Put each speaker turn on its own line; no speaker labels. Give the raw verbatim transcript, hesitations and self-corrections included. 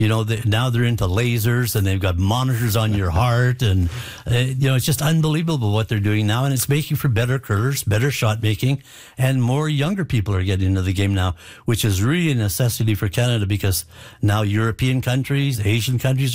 You know, they, now they're into lasers and they've got monitors on your heart. And, uh, you know, it's just unbelievable what they're doing now. And it's making for better curlers, better shot making. And more younger people are getting into the game now, which is really a necessity for Canada because now European countries, Asian countries